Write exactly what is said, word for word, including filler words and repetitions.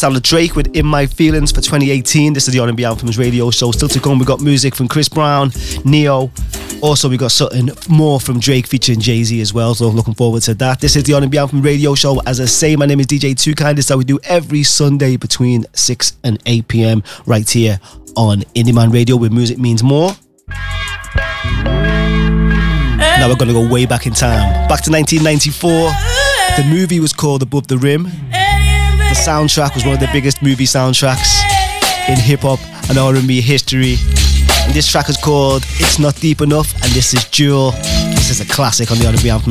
sound of Drake with In My Feelings for twenty eighteen. This is the R and B Anthems radio show. Still to come, we got music from Chris Brown, Neo. Also, we got something more from Drake featuring Jay-Z as well. So looking forward to that. This is the R and B Anthem radio show. As I say, my name is D J Too Kind. This is how we do every Sunday between six and eight p.m. right here on Indie Man Radio, where music means more. Now we're going to go way back in time. Back to nineteen ninety-four. The movie was called Above the Rim. The soundtrack was one of the biggest movie soundtracks in hip-hop and R and B history. And this track is called It's Not Deep Enough, and this is Jewel. This is a classic on the R and B Anthem